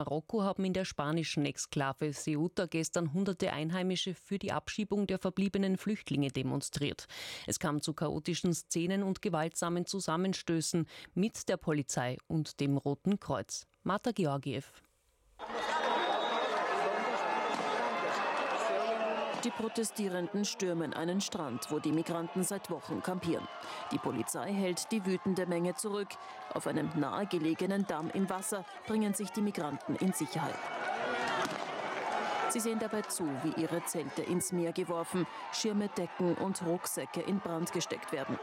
Marokko haben in der spanischen Exklave Ceuta gestern hunderte Einheimische für die Abschiebung der verbliebenen Flüchtlinge demonstriert. Es kam zu chaotischen Szenen und gewaltsamen Zusammenstößen mit der Polizei und dem Roten Kreuz. Marta Georgiev. Die Protestierenden stürmen einen Strand, wo die Migranten seit Wochen kampieren. Die Polizei hält die wütende Menge zurück. Auf einem nahegelegenen Damm im Wasser bringen sich die Migranten in Sicherheit. Sie sehen dabei zu, wie ihre Zelte ins Meer geworfen, Schirme, Decken und Rucksäcke in Brand gesteckt werden.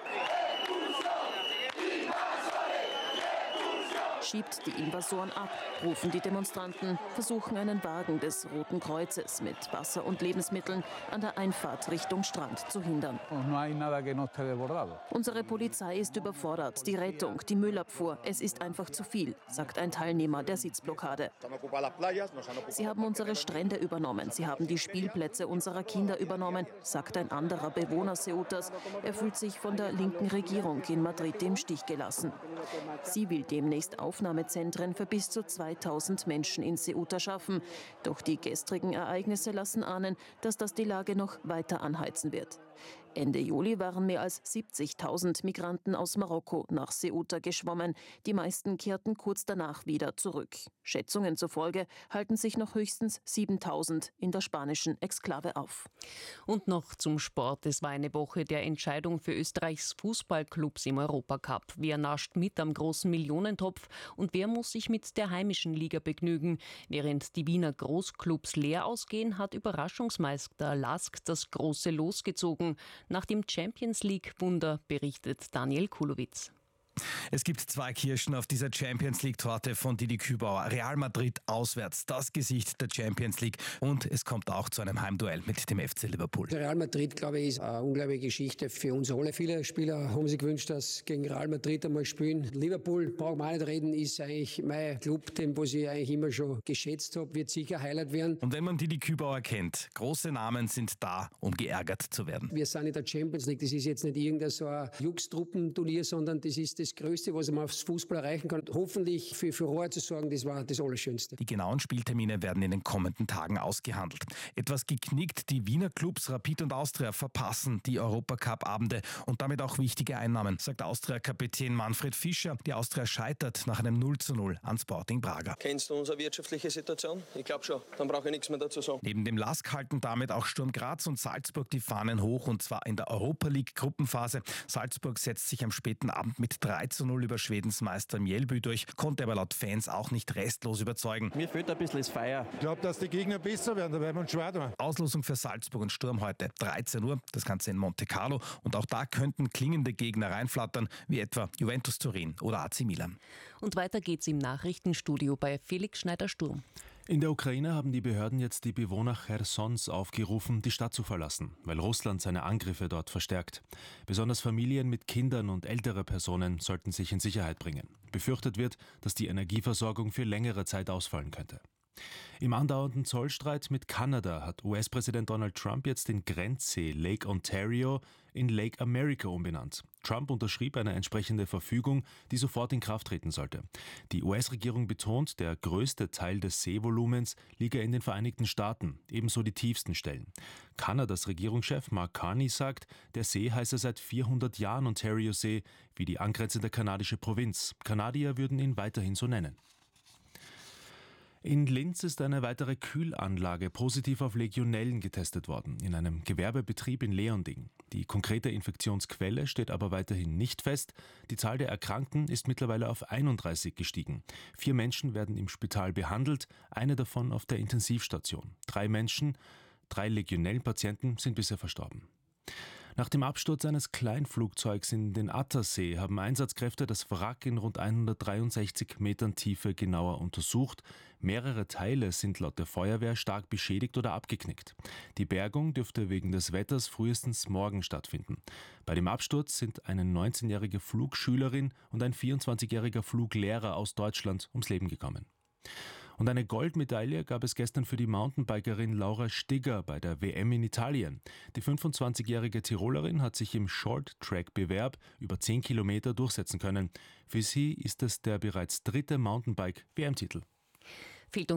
Schiebt die Invasoren ab, rufen die Demonstranten, versuchen einen Wagen des Roten Kreuzes mit Wasser und Lebensmitteln an der Einfahrt Richtung Strand zu hindern. Unsere Polizei ist überfordert, die Rettung, die Müllabfuhr, es ist einfach zu viel, sagt ein Teilnehmer der Sitzblockade. Sie haben unsere Strände übernommen, sie haben die Spielplätze unserer Kinder übernommen, sagt ein anderer Bewohner Ceutas. Er fühlt sich von der linken Regierung in Madrid im Stich gelassen. Sie will demnächst Aufnahmezentren für bis zu 2000 Menschen in Ceuta schaffen. Doch die gestrigen Ereignisse lassen ahnen, dass das die Lage noch weiter anheizen wird. Ende Juli waren mehr als 70.000 Migranten aus Marokko nach Ceuta geschwommen. Die meisten kehrten kurz danach wieder zurück. Schätzungen zufolge halten sich noch höchstens 7.000 in der spanischen Exklave auf. Und noch zum Sport. Es war eine Woche der Entscheidung für Österreichs Fußballclubs im Europacup. Wer nascht mit am großen Millionentopf und wer muss sich mit der heimischen Liga begnügen? Während die Wiener Großclubs leer ausgehen, hat Überraschungsmeister LASK das große Los gezogen. Nach dem Champions-League-Wunder berichtet Daniel Kulowitz. Es gibt zwei Kirschen auf dieser Champions-League-Torte von Didi Kübauer. Real Madrid auswärts, das Gesicht der Champions League. Und es kommt auch zu einem Heimduell mit dem FC Liverpool. Real Madrid, glaube ich, ist eine unglaubliche Geschichte für uns alle. Viele Spieler haben sich gewünscht, dass gegen Real Madrid einmal spielen. Liverpool, brauchen wir auch nicht reden, ist eigentlich mein Club, den was ich eigentlich immer schon geschätzt habe, wird sicher Highlight werden. Und wenn man Didi Kübauer kennt, große Namen sind da, um geärgert zu werden. Wir sind in der Champions League, das ist jetzt nicht irgendein so ein Jux-Truppenturnier, sondern das ist das Größte, was man aufs Fußball erreichen kann. Hoffentlich für Furore zu sorgen, das war das Allerschönste. Die genauen Spieltermine werden in den kommenden Tagen ausgehandelt. Etwas geknickt, die Wiener Clubs Rapid und Austria verpassen die Europacup-Abende und damit auch wichtige Einnahmen, sagt Austria-Kapitän Manfred Fischer. Die Austria scheitert nach einem 0:0 an Sporting Braga. Kennst du unsere wirtschaftliche Situation? Ich glaube schon. Dann brauche ich nichts mehr dazu sagen. Neben dem LASK halten damit auch Sturm Graz und Salzburg die Fahnen hoch, und zwar in der Europa League-Gruppenphase. Salzburg setzt sich am späten Abend mit 3:0 über Schwedens Meister Mjällby durch, konnte aber laut Fans auch nicht restlos überzeugen. Mir fehlt ein bisschen das Feuer. Ich glaube, dass die Gegner besser werden, da werden wir uns schwer tun. Auslosung für Salzburg und Sturm heute 13 Uhr, das Ganze in Monte Carlo, und auch da könnten klingende Gegner reinflattern, wie etwa Juventus Turin oder AC Milan. Und weiter geht's im Nachrichtenstudio bei Felix Schneider-Sturm. In der Ukraine haben die Behörden jetzt die Bewohner Chersons aufgerufen, die Stadt zu verlassen, weil Russland seine Angriffe dort verstärkt. Besonders Familien mit Kindern und ältere Personen sollten sich in Sicherheit bringen. Befürchtet wird, dass die Energieversorgung für längere Zeit ausfallen könnte. Im andauernden Zollstreit mit Kanada hat US-Präsident Donald Trump jetzt den Grenzsee Lake Ontario in Lake America umbenannt. Trump unterschrieb eine entsprechende Verfügung, die sofort in Kraft treten sollte. Die US-Regierung betont, der größte Teil des Seevolumens liege in den Vereinigten Staaten, ebenso die tiefsten Stellen. Kanadas Regierungschef Mark Carney sagt, der See heiße seit 400 Jahren Ontario-See, wie die angrenzende kanadische Provinz. Kanadier würden ihn weiterhin so nennen. In Linz ist eine weitere Kühlanlage positiv auf Legionellen getestet worden, in einem Gewerbebetrieb in Leonding. Die konkrete Infektionsquelle steht aber weiterhin nicht fest. Die Zahl der Erkrankten ist mittlerweile auf 31 gestiegen. 4 Menschen werden im Spital behandelt, eine davon auf der Intensivstation. 3 Legionellenpatienten sind bisher verstorben. Nach dem Absturz eines Kleinflugzeugs in den Attersee haben Einsatzkräfte das Wrack in rund 163 Metern Tiefe genauer untersucht. Mehrere Teile sind laut der Feuerwehr stark beschädigt oder abgeknickt. Die Bergung dürfte wegen des Wetters frühestens morgen stattfinden. Bei dem Absturz sind eine 19-jährige Flugschülerin und ein 24-jähriger Fluglehrer aus Deutschland ums Leben gekommen. Und eine Goldmedaille gab es gestern für die Mountainbikerin Laura Stigger bei der WM in Italien. Die 25-jährige Tirolerin hat sich im Short-Track-Bewerb über 10 Kilometer durchsetzen können. Für sie ist es der bereits 3. Mountainbike-WM-Titel. Fehlt